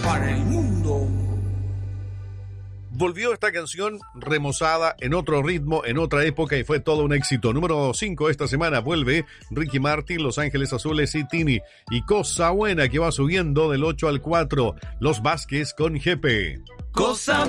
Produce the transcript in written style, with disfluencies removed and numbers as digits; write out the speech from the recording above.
para el mundo. Volvió esta canción remozada en otro ritmo, en otra época y fue todo un éxito. Número 5 esta semana vuelve Ricky Martin, Los Ángeles Azules y Tini. Y Cosa Buena que va subiendo del 8 al 4, Los Vázquez con GP. Cosa